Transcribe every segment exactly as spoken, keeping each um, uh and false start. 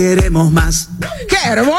Queremos más. ¡Qué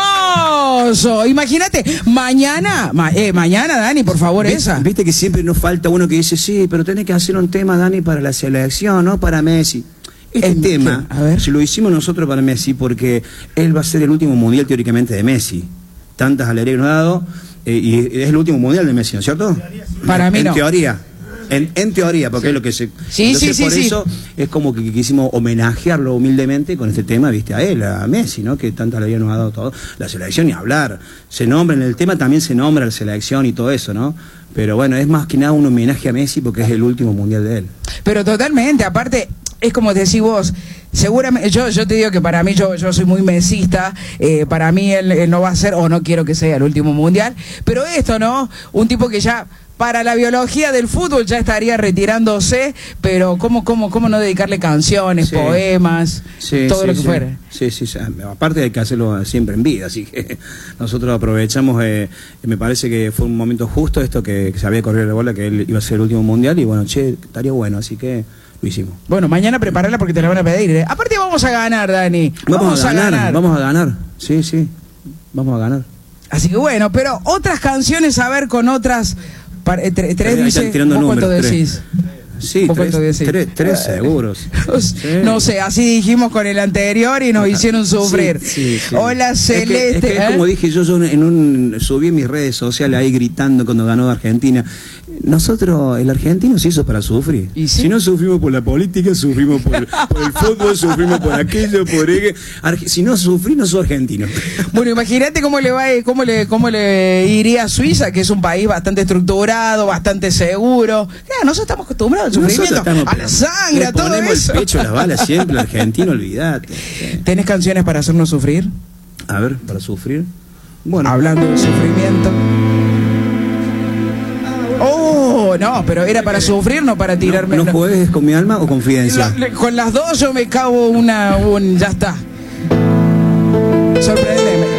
hermoso! Imagínate, mañana, ma, eh, mañana, Dani, por favor, ¿Viste, esa. Viste que siempre nos falta uno que dice, sí, pero tenés que hacer un tema, Dani, para la selección, no para Messi. Este ¿En tema, qué? A ver. se lo hicimos nosotros para Messi porque él va a ser el último mundial teóricamente de Messi. Tantas alegrías nos ha dado, eh, y es el último mundial de Messi, ¿no es cierto? Para mí en no. teoría. En, en teoría, porque sí. es lo que se... Sí, Entonces, sí, por sí, eso sí. es como que quisimos homenajearlo humildemente con este tema, viste, a él, a Messi, ¿no? Que tanta alegría nos ha dado todo. La selección ni hablar. Se nombra en el tema, también se nombra la selección y todo eso, ¿no? Pero bueno, es más que nada un homenaje a Messi porque es el último mundial de él. Pero totalmente, aparte, es como decís vos, seguramente, yo, yo te digo que para mí, yo, yo soy muy mesista, eh, para mí él, él no va a ser, o no quiero que sea el último mundial, pero esto, ¿no? Un tipo que ya... Para la biología del fútbol ya estaría retirándose, pero ¿cómo, cómo, cómo no dedicarle canciones, sí. poemas, sí, todo sí, lo que sí. fuera? Sí, sí, sí, aparte hay que hacerlo siempre en vida, así que nosotros aprovechamos, eh, me parece que fue un momento justo esto que, que se había corrido la bola, que él iba a ser el último mundial y bueno, che, estaría bueno, así que lo hicimos. Bueno, mañana prepararla porque te la van a pedir, ¿eh? Aparte vamos a ganar, Dani. Vamos, Vamos a, ganar, a ganar, vamos a ganar, sí, sí, vamos a ganar. Así que bueno, pero otras canciones, a ver, con otras... Para, eh, tre, tres Ahí dice, están tirando ¿vos cuánto números, decís? Sí, ¿Vos tres, cuánto decís? tres, tres seguros. Sí. Sí. No sé, así dijimos con el anterior y nos hicieron sufrir. Sí, sí, sí. Hola, Celeste. Es que, es, que ¿eh? es como dije yo, yo en un, subí en mis redes sociales ahí gritando cuando ganó Argentina. Nosotros, el argentino se hizo para sufrir. ¿Y sí? Si no sufrimos por la política, sufrimos por, por el fútbol, sufrimos por aquello, por ello. Arge si no sufrí, no soy argentino. Bueno, imagínate cómo le va, cómo le, cómo le iría a Suiza, que es un país bastante estructurado, bastante seguro. Claro, nosotros estamos acostumbrados al sufrimiento, estamos, a la sangre, a todo ponemos eso. el pecho a las balas siempre, el argentino, olvídate. Sí. ¿Tenés canciones para hacernos sufrir? A ver, para sufrir. Bueno, hablando de sufrimiento. Oh, no, pero era para sufrir, no para tirarme. ¿No, no juegues con mi alma o confidencia? La, con las dos yo me cago una, un, ya está. Sorprendeme.